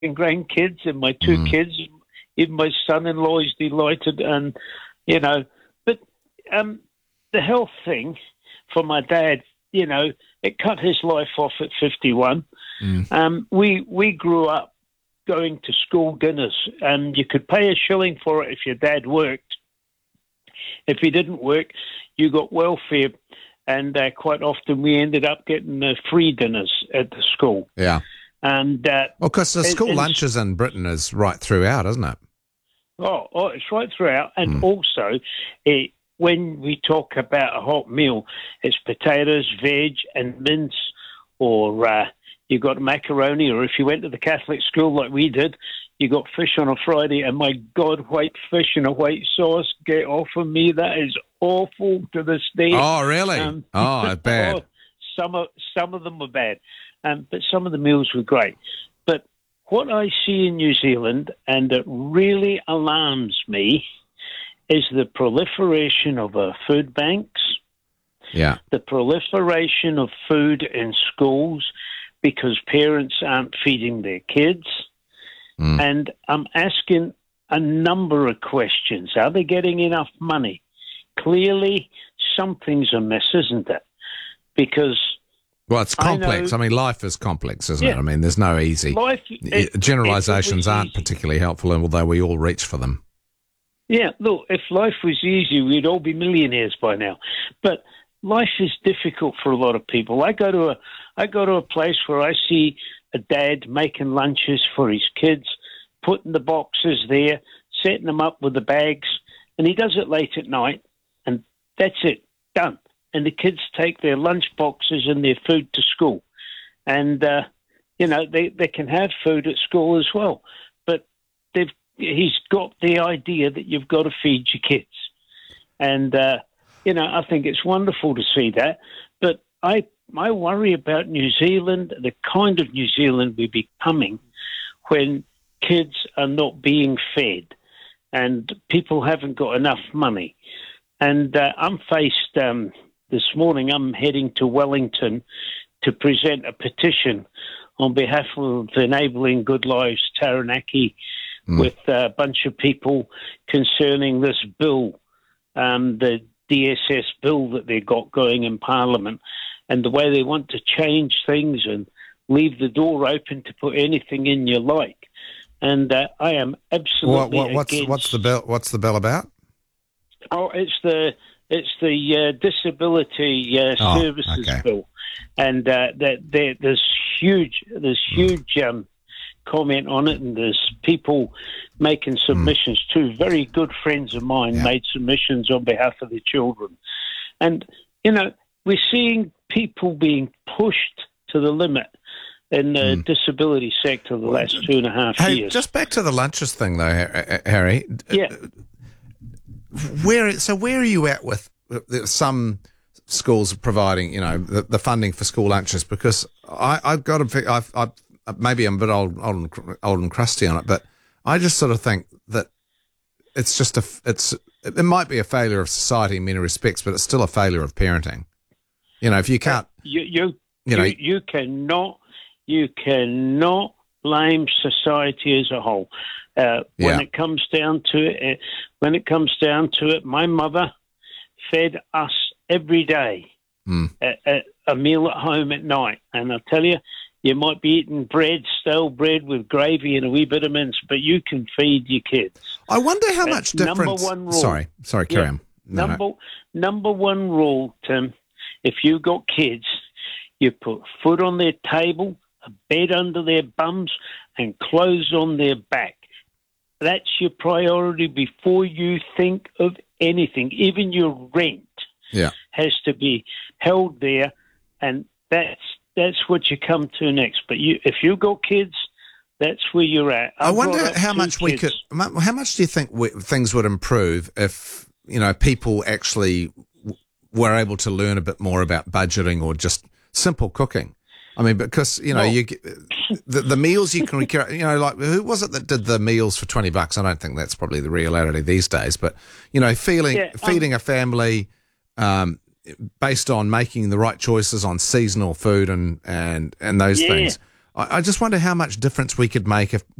and grandkids and my two kids. Even my son-in-law is delighted, and but the health thing for my dad, it cut his life off at 51. We grew up going to school dinners, and you could pay a shilling for it if your dad worked. If he didn't work, you got welfare, and quite often we ended up getting free dinners at the school. Yeah. And because the school lunches in Britain is right throughout, isn't it? Oh, it's right throughout. And also, when we talk about a hot meal, it's potatoes, veg, and mince, or you got macaroni, or if you went to the Catholic school like we did, you got fish on a Friday, and my God, white fish and a white sauce, get off of me. That is awful to this day. Oh, really? Bad. Some of them were bad, but some of the meals were great. But what I see in New Zealand, and it really alarms me, is the proliferation of food banks. Yeah. The proliferation of food in schools because parents aren't feeding their kids. And I'm asking a number of questions. Are they getting enough money? Clearly, something's amiss, isn't it? Because... Well, it's complex. I mean, life is complex, isn't it? I mean, there's no easy... Generalisations aren't particularly helpful, although we all reach for them. Yeah, look, if life was easy, we'd all be millionaires by now. But life is difficult for a lot of people. I go to a place where I see a dad making lunches for his kids, putting the boxes there, setting them up with the bags, and he does it late at night, and that's it, done. And the kids take their lunch boxes and their food to school. And, they can have food at school as well. But he's got the idea that you've got to feed your kids. And, I think it's wonderful to see that. But I worry about New Zealand, the kind of New Zealand we're becoming when kids are not being fed and people haven't got enough money. And I'm faced, this morning, I'm heading to Wellington to present a petition on behalf of Enabling Good Lives Taranaki with a bunch of people concerning this bill, the DSS bill that they've got going in Parliament, and the way they want to change things and leave the door open to put anything in you like. And I am absolutely against... What's the bill? What's the bill about? Oh, it's the disability services bill, and there's huge comment on it, and there's people making submissions. Two very good friends of mine made submissions on behalf of the children, and we're seeing people being pushed to the limit in the disability sector the last 2.5 years. Just back to the lunches thing, though, Harry. Yeah. Where are you at with some schools providing, the funding for school lunches? Because I've got to, maybe I'm a bit old and crusty on it, but I just sort of think that it's just it might be a failure of society in many respects, but it's still a failure of parenting. If you can't, you cannot blame society as a whole. When it comes down to it, my mother fed us every day a meal at home at night, and I tell you, you might be eating stale bread with gravy and a wee bit of mince, but you can feed your kids. I wonder how much difference. Number one rule. Sorry, carry on. Number one rule, Tim. If you got kids, you put food on their table, a bed under their bums, and clothes on their back. That's your priority before you think of anything. Even your rent has to be held there, and that's what you come to next. But if you got kids, that's where you're at. I wonder how much we could. How much do you think things would improve if people actually were able to learn a bit more about budgeting or just simple cooking? I mean, because you get the meals you can like who was it that did the meals for $20? I don't think that's probably the reality these days. But feeding a family based on making the right choices on seasonal food and those things. I just wonder how much difference we could make if